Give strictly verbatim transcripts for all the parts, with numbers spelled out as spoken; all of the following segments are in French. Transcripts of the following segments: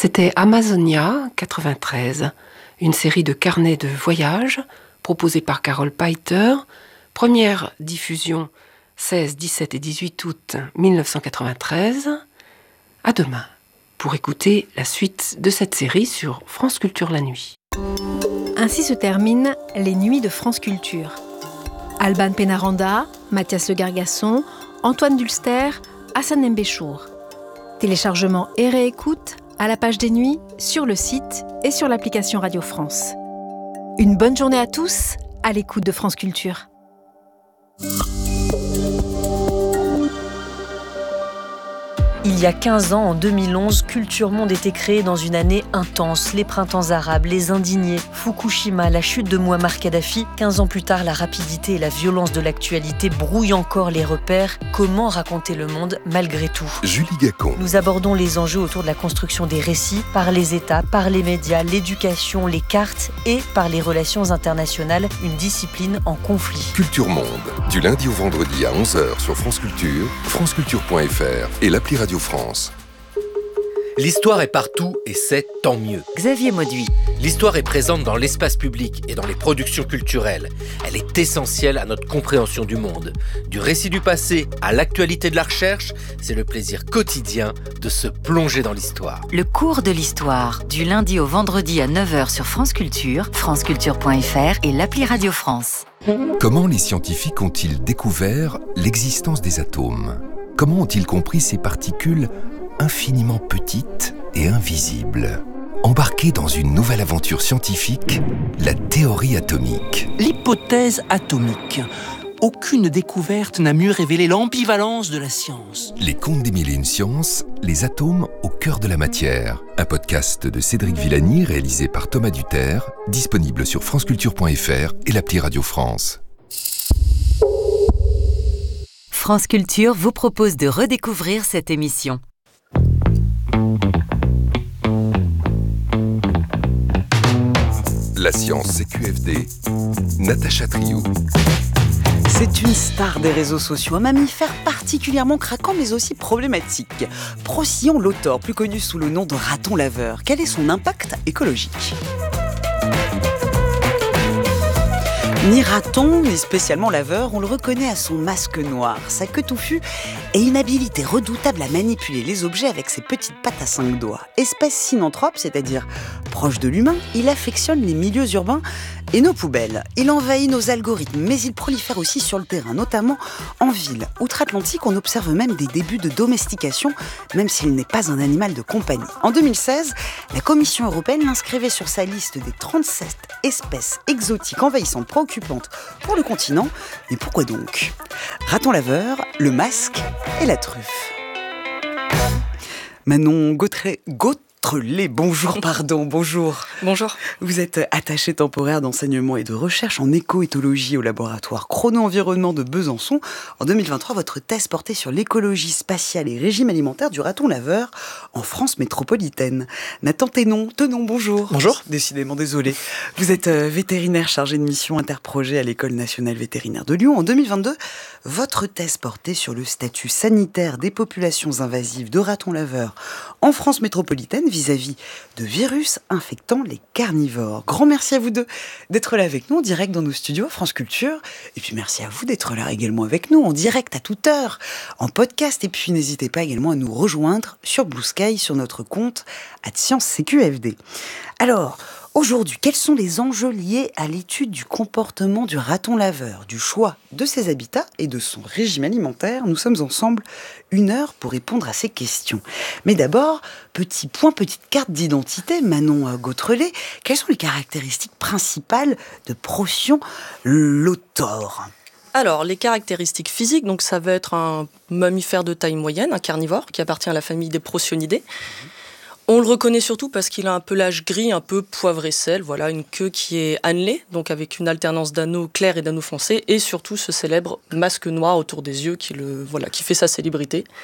C'était Amazonia quatre-vingt-treize, une série de carnets de voyage proposée par Carole Peiter, première diffusion seize, dix-sept et dix-huit août mille neuf cent quatre-vingt-treize. À demain pour écouter la suite de cette série sur France Culture la nuit. Ainsi se terminent les nuits de France Culture. Alban Pénaranda, Mathias Le Gargasson, Antoine Dulster, Hassan Mbéchour. Téléchargement et réécoute à la page des nuits, sur le site et sur l'application Radio France. Une bonne journée à tous, à l'écoute de France Culture. Il y a quinze ans, en deux mille onze, Culture Monde était créée dans une année intense. Les printemps arabes, les indignés, Fukushima, la chute de Mouammar Kadhafi. quinze ans plus tard, la rapidité et la violence de l'actualité brouillent encore les repères. Comment raconter le monde malgré tout ? Julie Gacon. Nous abordons les enjeux autour de la construction des récits, par les États, par les médias, l'éducation, les cartes et par les relations internationales, une discipline en conflit. Culture Monde, du lundi au vendredi à onze heures sur France Culture, franceculture point f r et l'appli Radio France. L'histoire est partout et c'est tant mieux. Xavier Mauduit. L'histoire est présente dans l'espace public et dans les productions culturelles. Elle est essentielle à notre compréhension du monde. Du récit du passé à l'actualité de la recherche, c'est le plaisir quotidien de se plonger dans l'histoire. Le cours de l'histoire, du lundi au vendredi à neuf heures sur France Culture, franceculture point f r et l'appli Radio France. Comment les scientifiques ont-ils découvert l'existence des atomes ? Comment ont-ils compris ces particules infiniment petites et invisibles ? Embarqués dans une nouvelle aventure scientifique, la théorie atomique. L'hypothèse atomique. Aucune découverte n'a mieux révélé l'ambivalence de la science. Les contes des mille et une sciences, les atomes au cœur de la matière. Un podcast de Cédric Villani réalisé par Thomas Duterre, disponible sur franceculture point f r et l'appli Radio France. France Culture vous propose de redécouvrir cette émission. La science C Q F D, Natacha Triou. C'est une star des réseaux sociaux, un mammifère particulièrement craquant mais aussi problématique. Procyon l'autor, plus connu sous le nom de raton laveur. Quel est son impact écologique ? Ni raton, ni spécialement laveur, on le reconnaît à son masque noir, sa queue touffue et une habileté redoutable à manipuler les objets avec ses petites pattes à cinq doigts. Espèce synanthrope, c'est-à-dire proche de l'humain, il affectionne les milieux urbains et nos poubelles. Il envahit nos algorithmes, mais il prolifère aussi sur le terrain, notamment en ville. Outre-Atlantique, on observe même des débuts de domestication, même s'il n'est pas un animal de compagnie. En deux mille seize, la Commission européenne l'inscrivait sur sa liste des trente-sept espèces exotiques envahissantes préoccupantes pour le continent. Mais pourquoi donc ? Raton laveur, le masque et la truffe. Manon Gautret... Gaut- Trelé, bonjour, pardon, bonjour. Bonjour. Vous êtes attaché temporaire d'enseignement et de recherche en éco-éthologie au laboratoire Chrono-Environnement de Besançon. En deux mille vingt-trois, votre thèse portait sur l'écologie spatiale et régime alimentaire du raton laveur en France métropolitaine. Nathan Tenon, Tenon, bonjour. Bonjour. Décidément désolé. Vous êtes vétérinaire chargé de mission interprojet à l'École nationale vétérinaire de Lyon. En deux mille vingt-deux, votre thèse portait sur le statut sanitaire des populations invasives de ratons laveurs en France métropolitaine vis-à-vis de virus infectant les carnivores. Grand merci à vous deux d'être là avec nous en direct dans nos studios France Culture. Et puis merci à vous d'être là également avec nous en direct à toute heure, en podcast. Et puis n'hésitez pas également à nous rejoindre sur Blue Sky, sur notre compte arobase science C Q F D. Alors, aujourd'hui, quels sont les enjeux liés à l'étude du comportement du raton laveur, du choix de ses habitats et de son régime alimentaire ? Nous sommes ensemble une heure pour répondre à ces questions. Mais d'abord, petit point, petite carte d'identité, Manon Gautrelet. Quelles sont les caractéristiques principales de Procyon l'autor ? Alors, les caractéristiques physiques, donc ça va être un mammifère de taille moyenne, un carnivore, qui appartient à la famille des Procyonidae. On le reconnaît surtout parce qu'il a un pelage gris, un peu poivre et sel, voilà, une queue qui est annelée, donc avec une alternance d'anneaux clairs et d'anneaux foncés, et surtout ce célèbre masque noir autour des yeux qui, le, voilà, qui fait sa célébrité.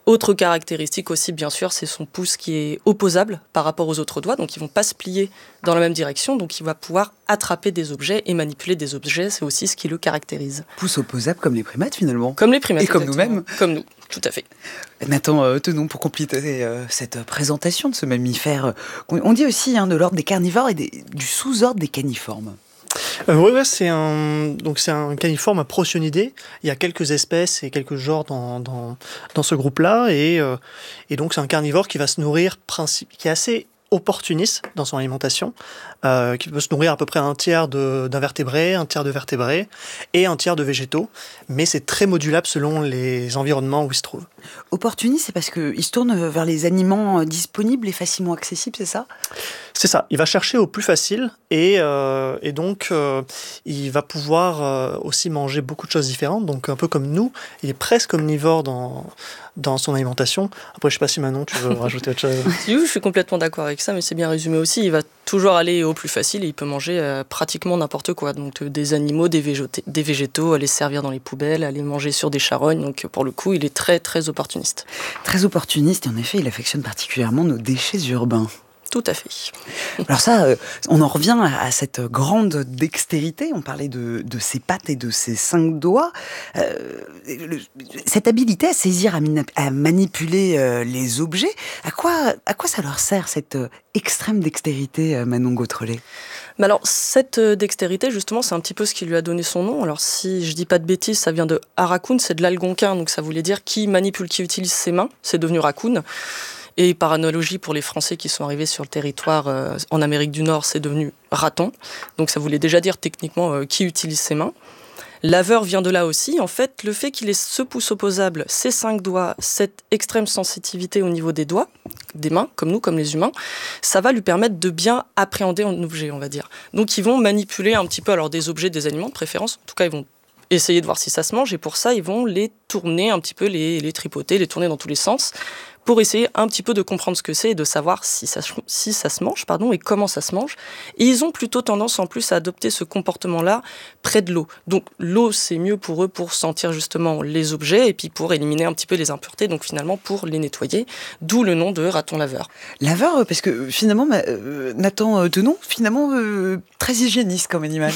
Autre caractéristique aussi, bien sûr, c'est son pouce qui est opposable par rapport aux autres doigts, donc ils ne vont pas se plier dans la même direction, donc il va pouvoir attraper des objets et manipuler des objets, c'est aussi ce qui le caractérise. Pouce opposable comme les primates finalement. Comme les primates. Et comme nous-mêmes. Comme nous, tout à fait. Nathan euh, Tenon, pour compléter euh, cette présentation de ce mammifère, euh, on dit aussi hein, de l'ordre des carnivores et des, du sous-ordre des caniformes. Euh, oui, ouais, c'est un donc c'est un caniforme prosionidé. Il y a quelques espèces et quelques genres dans dans, dans ce groupe-là, et euh, et donc c'est un carnivore qui va se nourrir principe qui est assez opportuniste dans son alimentation, euh, qui peut se nourrir à peu près un tiers de, d'invertébrés, un tiers de vertébrés et un tiers de végétaux, mais c'est très modulable selon les environnements où il se trouve. Opportuniste, c'est parce qu'il se tourne vers les aliments disponibles et facilement accessibles, c'est ça ? C'est ça, il va chercher au plus facile et, euh, et donc euh, il va pouvoir euh, aussi manger beaucoup de choses différentes, donc un peu comme nous, il est presque omnivore dans, dans son alimentation. Après, je ne sais pas si Manon, tu veux rajouter autre chose. Oui, je suis complètement d'accord avec ça, mais c'est bien résumé aussi. Il va toujours aller au plus facile et il peut manger euh, pratiquement n'importe quoi. Donc euh, des animaux, des végétaux, des végétaux, aller servir dans les poubelles, aller manger sur des charognes. Donc pour le coup, il est très très opportuniste. Très opportuniste et en effet, il affectionne particulièrement nos déchets urbains. Tout à fait. Alors ça, euh, on en revient à, à cette grande dextérité. On parlait de, de ses pattes et de ses cinq doigts. Euh, le, cette habilité à saisir, à, mina, à manipuler euh, les objets, à quoi, à quoi ça leur sert, cette euh, extrême dextérité, euh, Manon Gautrelet ? Mais alors, cette dextérité, justement, c'est un petit peu ce qui lui a donné son nom. Alors, si je dis pas de bêtises, ça vient de Harakun, c'est de l'algonquin, donc ça voulait dire qui manipule, qui utilise ses mains. C'est devenu raccoon. Et par analogie, pour les Français qui sont arrivés sur le territoire euh, en Amérique du Nord, c'est devenu raton. Donc ça voulait déjà dire techniquement euh, qui utilise ses mains. Laveur vient de là aussi. En fait, le fait qu'il ait ce pouce opposable, ses cinq doigts, cette extrême sensitivité au niveau des doigts, des mains, comme nous, comme les humains, ça va lui permettre de bien appréhender un objet, on va dire. Donc ils vont manipuler un petit peu alors des objets, des aliments de préférence. En tout cas, ils vont essayer de voir si ça se mange. Et pour ça, ils vont les tourner un petit peu, les, les tripoter, les tourner dans tous les sens, pour essayer un petit peu de comprendre ce que c'est et de savoir si ça, si ça se mange, pardon, et comment ça se mange. Et ils ont plutôt tendance en plus à adopter ce comportement-là près de l'eau. Donc l'eau, c'est mieux pour eux pour sentir justement les objets et puis pour éliminer un petit peu les impuretés, donc finalement pour les nettoyer, d'où le nom de raton laveur. Laveur, parce que finalement, euh, Nathan Tenon, finalement euh, très hygiéniste comme animal.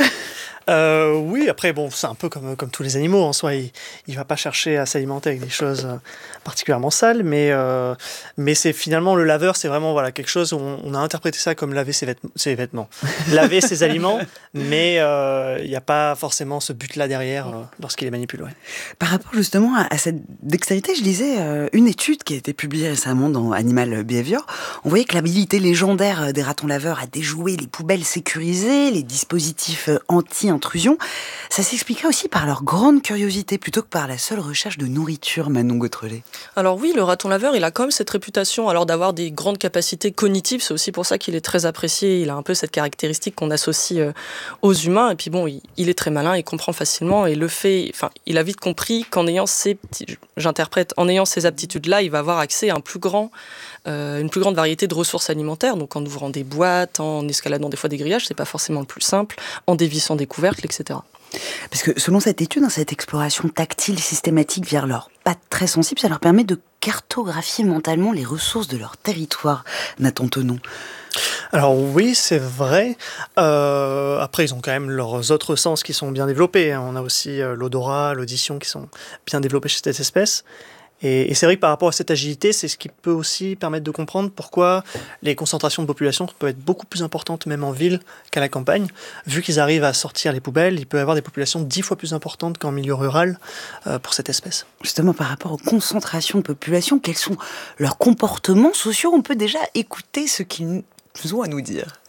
Euh, oui, après, bon, c'est un peu comme, comme tous les animaux en soi. Il ne va pas chercher à s'alimenter avec des choses particulièrement sales, mais, euh, mais c'est finalement le laveur, c'est vraiment voilà, quelque chose où on, on a interprété ça comme laver ses, vêtements, ses vêtements, laver ses aliments, mais il euh, n'y a pas forcément ce but-là derrière euh, lorsqu'il les manipule. Ouais. Par rapport justement à, à cette dextérité, je lisais euh, une étude qui a été publiée récemment dans Animal Behavior. On voyait que l'habilité légendaire des ratons laveurs à déjouer les poubelles sécurisées, les dispositifs anti intrusion, ça s'expliquerait aussi par leur grande curiosité plutôt que par la seule recherche de nourriture, Manon Gautrelet. Alors oui, le raton laveur, il a quand même cette réputation alors d'avoir des grandes capacités cognitives, c'est aussi pour ça qu'il est très apprécié, il a un peu cette caractéristique qu'on associe euh, aux humains, et puis bon, il, il est très malin, il comprend facilement, et le fait, enfin, il a vite compris qu'en ayant ces petits, j'interprète, en ayant ces aptitudes-là, il va avoir accès à un plus grand Euh, une plus grande variété de ressources alimentaires, donc en ouvrant des boîtes, en escaladant des fois des grillages, c'est pas forcément le plus simple, en dévissant des couvercles, et cetera. Parce que selon cette étude, cette exploration tactile systématique vers leurs pattes très sensibles, ça leur permet de cartographier mentalement les ressources de leur territoire. Nathan Tenon. Alors oui, c'est vrai. Euh, après, ils ont quand même leurs autres sens qui sont bien développés. On a aussi euh, l'odorat, l'audition qui sont bien développés chez cette espèce. Et, et c'est vrai que par rapport à cette agilité, c'est ce qui peut aussi permettre de comprendre pourquoi les concentrations de population peuvent être beaucoup plus importantes, même en ville, qu'à la campagne. Vu qu'ils arrivent à sortir les poubelles, il peut y avoir des populations dix fois plus importantes qu'en milieu rural euh, pour cette espèce. Justement, par rapport aux concentrations de population, quels sont leurs comportements sociaux ? On peut déjà écouter ce qu'ils nous ont à nous dire.